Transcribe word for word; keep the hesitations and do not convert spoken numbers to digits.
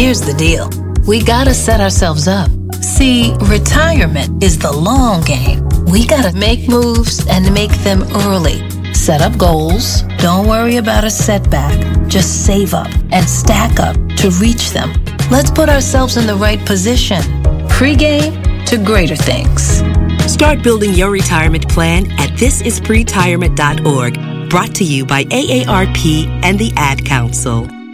Here's the deal. We gotta set ourselves up. See, retirement is the long game. We gotta make moves and make them early. Set up goals. Don't worry about a setback. Just save up and stack up to reach them. Let's put ourselves in the right position. Pre-game to greater things. Start building your retirement plan at this is pretirement dot org. Brought to you by A A R P and the Ad Council.